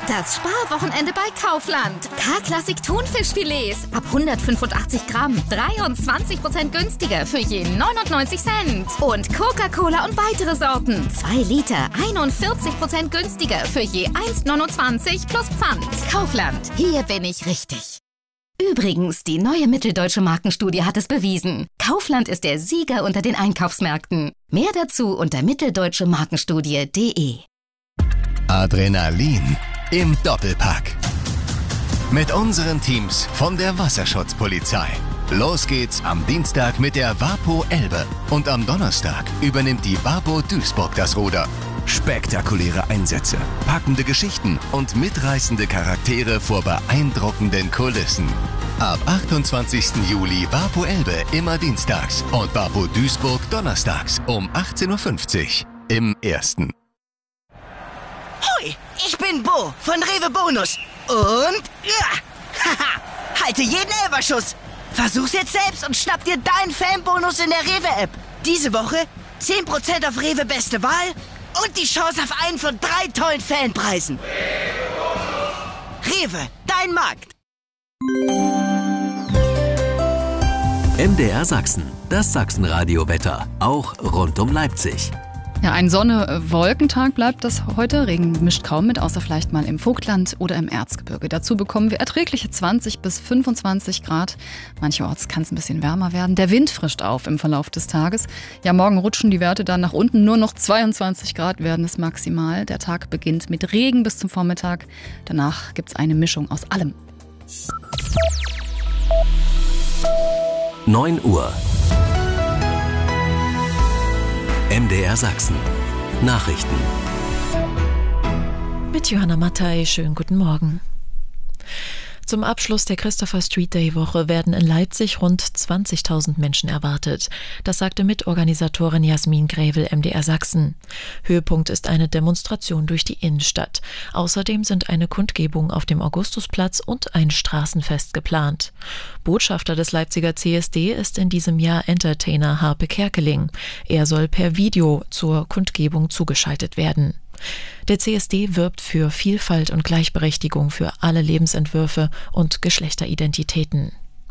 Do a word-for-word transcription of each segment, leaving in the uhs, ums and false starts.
Das Sparwochenende bei Kaufland. K-Klassik Thunfischfilets ab hundertfünfundachtzig Gramm. dreiundzwanzig Prozent günstiger für je neunundneunzig Cent. Und Coca-Cola und weitere Sorten. zwei Liter, einundvierzig Prozent günstiger für je eins neunundzwanzig plus Pfand. Kaufland. Hier bin ich richtig. Übrigens, die neue Mitteldeutsche Markenstudie hat es bewiesen. Kaufland ist der Sieger unter den Einkaufsmärkten. Mehr dazu unter mitteldeutsche markenstudie punkt de. Adrenalin im Doppelpack. Mit unseren Teams von der Wasserschutzpolizei. Los geht's am Dienstag mit der WaPo Elbe. Und am Donnerstag übernimmt die WaPo Duisburg das Ruder. Spektakuläre Einsätze, packende Geschichten und mitreißende Charaktere vor beeindruckenden Kulissen. Ab achtundzwanzigsten Juli WaPo Elbe immer dienstags und WaPo Duisburg donnerstags um achtzehn Uhr fünfzig im Ersten. Hoi, ich bin Bo von Rewe Bonus. Und ja, haha, halte jeden Elferschuss. Versuch's jetzt selbst und schnapp dir deinen Fanbonus in der Rewe-App. Diese Woche zehn Prozent auf Rewe Beste Wahl und die Chance auf einen von drei tollen Fanpreisen. Rewe, dein Markt. M D R Sachsen, das Sachsenradio-Wetter, auch rund um Leipzig. Ja, ein Sonne-Wolkentag bleibt das heute. Regen mischt kaum mit, außer vielleicht mal im Vogtland oder im Erzgebirge. Dazu bekommen wir erträgliche zwanzig bis fünfundzwanzig Grad. Mancherorts kann es ein bisschen wärmer werden. Der Wind frischt auf im Verlauf des Tages. Ja, morgen rutschen die Werte dann nach unten. Nur noch zweiundzwanzig Grad werden es maximal. Der Tag beginnt mit Regen bis zum Vormittag. Danach gibt es eine Mischung aus allem. neun Uhr. M D R Sachsen. Nachrichten. Mit Johanna Mattei, schönen guten Morgen. Zum Abschluss der Christopher Street Day Woche werden in Leipzig rund zwanzigtausend Menschen erwartet. Das sagte Mitorganisatorin Jasmin Grävel M D R Sachsen. Höhepunkt ist eine Demonstration durch die Innenstadt. Außerdem sind eine Kundgebung auf dem Augustusplatz und ein Straßenfest geplant. Botschafter des Leipziger C S D ist in diesem Jahr Entertainer Harpe Kerkeling. Er soll per Video zur Kundgebung zugeschaltet werden. Der C S D wirbt für Vielfalt und Gleichberechtigung für alle Lebensentwürfe und Geschlechteridentitäten.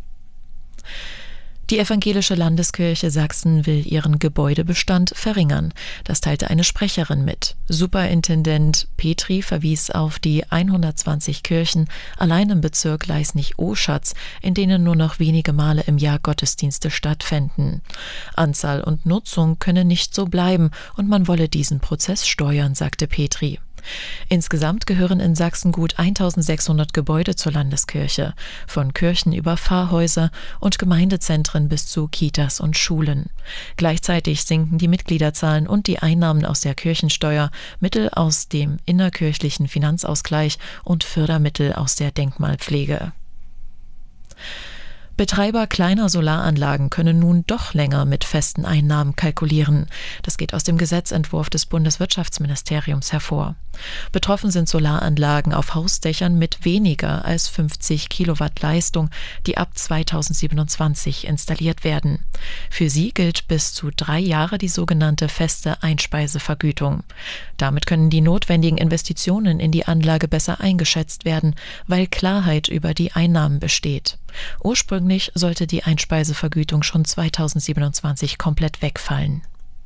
Die Evangelische Landeskirche Sachsen will ihren Gebäudebestand verringern. Das teilte eine Sprecherin mit. Superintendent Petri verwies auf die hundertzwanzig Kirchen allein im Bezirk Leisnig-Oschatz, in denen nur noch wenige Male im Jahr Gottesdienste stattfänden. Anzahl und Nutzung könne nicht so bleiben und man wolle diesen Prozess steuern, sagte Petri. Insgesamt gehören in Sachsen gut eintausendsechshundert Gebäude zur Landeskirche, von Kirchen über Pfarrhäuser und Gemeindezentren bis zu Kitas und Schulen. Gleichzeitig sinken die Mitgliederzahlen und die Einnahmen aus der Kirchensteuer, Mittel aus dem innerkirchlichen Finanzausgleich und Fördermittel aus der Denkmalpflege. Betreiber kleiner Solaranlagen können nun doch länger mit festen Einnahmen kalkulieren. Das geht aus dem Gesetzentwurf des Bundeswirtschaftsministeriums hervor. Betroffen sind Solaranlagen auf Hausdächern mit weniger als fünfzig Kilowatt Leistung, die ab zweitausendsiebenundzwanzig installiert werden. Für sie gilt bis zu drei Jahre die sogenannte feste Einspeisevergütung. Damit können die notwendigen Investitionen in die Anlage besser eingeschätzt werden, weil Klarheit über die Einnahmen besteht. Ursprünglich sollte die Einspeisevergütung schon zweitausendsiebenundzwanzig komplett wegfallen.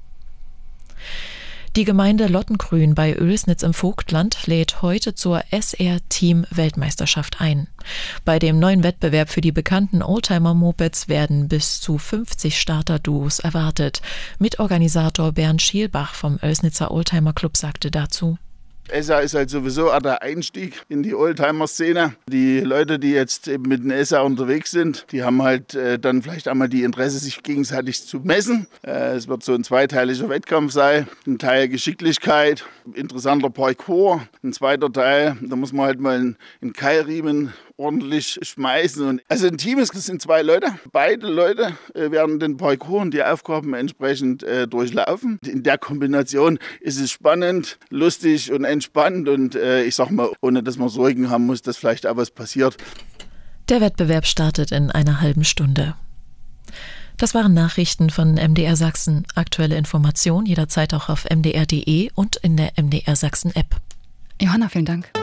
Die Gemeinde Lottengrün bei Oelsnitz im Vogtland lädt heute zur S R-Team-Weltmeisterschaft ein. Bei dem neuen Wettbewerb für die bekannten Oldtimer-Mopeds werden bis zu fünfzig Starter-Duos erwartet. Mitorganisator Bernd Schielbach vom Oelsnitzer Oldtimer-Club sagte dazu: S R ist halt sowieso auch der Einstieg in die Oldtimer-Szene. Die Leute, die jetzt eben mit dem S R unterwegs sind, die haben halt äh, dann vielleicht einmal die Interesse, sich gegenseitig zu messen. Äh, es wird so ein zweiteiliger Wettkampf sein. Ein Teil Geschicklichkeit, interessanter Parcours. Ein zweiter Teil, da muss man halt mal einen, einen Keilriemen ordentlich schmeißen. Und also ein Team, es sind zwei Leute. Beide Leute äh, werden den Parcours und die Aufgaben entsprechend äh, durchlaufen. In der Kombination ist es spannend, lustig und entspannt und äh, ich sag mal, ohne dass man Sorgen haben muss, dass vielleicht auch was passiert. Der Wettbewerb startet in einer halben Stunde. Das waren Nachrichten von M D R Sachsen. Aktuelle Informationen jederzeit auch auf m d r punkt d e und in der M D R Sachsen App. Johanna, vielen Dank.